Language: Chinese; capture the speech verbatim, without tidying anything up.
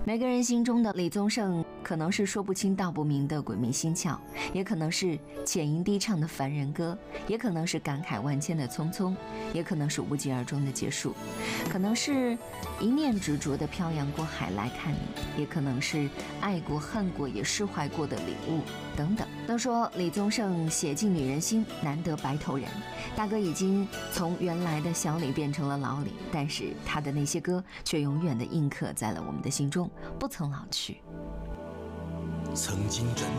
每个人心中的李宗盛，可能是说不清道不明的鬼迷心窍，也可能是浅吟低唱的凡人歌，也可能是感慨万千的匆匆，也可能是无疾而终的结束，可能是一念执着的漂洋过海来看你，也可能是爱过恨过也释怀过的领悟等等。都说李宗盛写进女人心，难得白头人。大哥已经从原来的小李变成了老李，但是他的那些歌却永远的印刻在了我们的心中，不曾老去。 曾经真